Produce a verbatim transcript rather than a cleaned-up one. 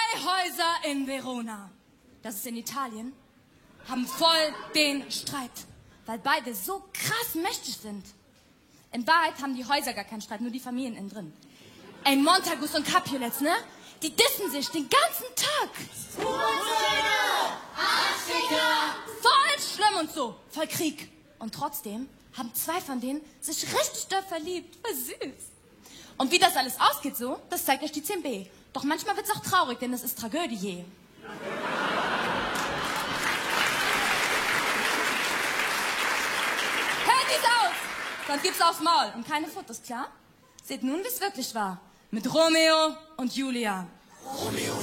Zwei Häuser in Verona, das ist in Italien, haben voll den Streit, weil beide so krass mächtig sind. In Wahrheit haben die Häuser gar keinen Streit, nur die Familien innen drin. Ey, Montagus und Capulets, ne? Die dissen sich den ganzen Tag. Voll schlimm und so, voll Krieg. Und trotzdem haben zwei von denen sich richtig doll verliebt. Voll süß. Und wie das alles ausgeht so, das zeigt euch die zehn b. Doch manchmal wird's auch traurig, denn das ist Tragödie. Handys aus! Dann gibt's aufs Maul. Und keine Fotos, klar? Seht nun, wie's wirklich war. Mit Romeo und Julia. Romeo